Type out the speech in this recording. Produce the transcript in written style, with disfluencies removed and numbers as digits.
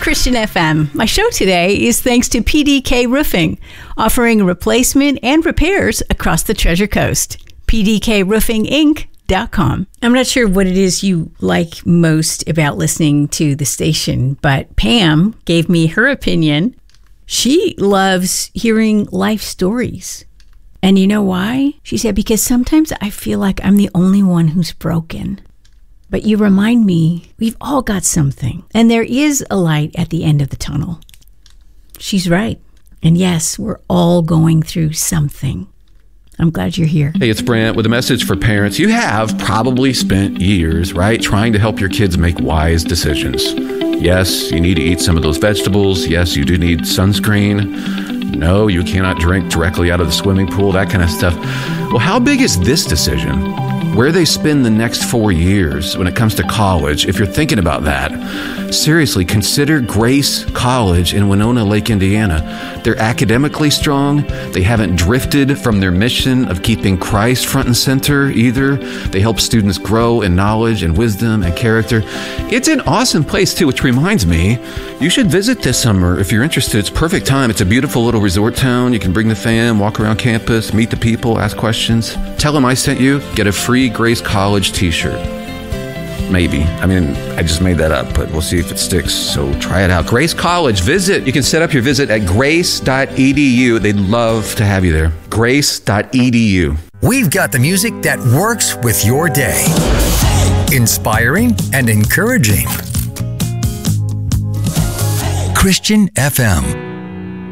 Christian FM. My show today is thanks to PDK Roofing, offering replacement and repairs across the Treasure Coast. PDKRoofingInc.com. I'm not sure what it is you like most about listening to the station, but Pam gave me her opinion. She loves hearing life stories. And you know why? She said, because sometimes I feel like I'm the only one who's broken. But you remind me, we've all got something. And there is a light at the end of the tunnel. She's right. And yes, we're all going through something. I'm glad you're here. Hey, it's Brent with a message for parents. You have probably spent years, right, trying to help your kids make wise decisions. Yes, you need to eat some of those vegetables. Yes, you do need sunscreen. No, you cannot drink directly out of the swimming pool, that kind of stuff. Well, how big is this decision? Where they spend the next 4 years when it comes to college, if you're thinking about that, seriously, consider Grace College in Winona Lake, Indiana. They're academically strong. They haven't drifted from their mission of keeping Christ front and center either. They help students grow in knowledge and wisdom and character. It's an awesome place too, which reminds me, you should visit this summer if you're interested. It's perfect time. It's a beautiful little resort town. You can bring the fam, walk around campus, meet the people, ask questions. Tell them I sent you. Get a free Grace College t-shirt. Maybe. I mean, I just made that up, but we'll see if it sticks. So try it out. Grace College, visit. You can set up your visit at grace.edu. They'd love to have you there. Grace.edu. We've got the music that works with your day. Inspiring and encouraging. Christian FM.